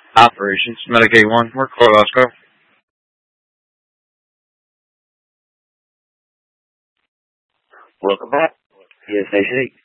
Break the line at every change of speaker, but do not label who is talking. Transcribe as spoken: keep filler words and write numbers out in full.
Operations, Medicaid one, we're Cole Osco.
Welcome back. Yes, Station eight.